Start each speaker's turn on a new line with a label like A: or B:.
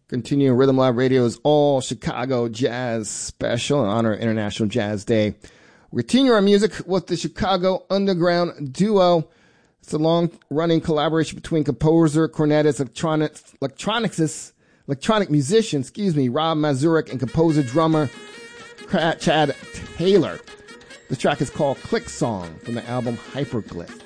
A: Continuing Rhythm Live Radio's All Chicago Jazz Special in honor of International Jazz Day. We continue our music with the Chicago Underground Duo. It's a long-running collaboration between composer, cornetist, electronic musician, Rob Mazurek, and composer-drummer Chad Taylor. This track is called Click Song from the album Hyperglyph.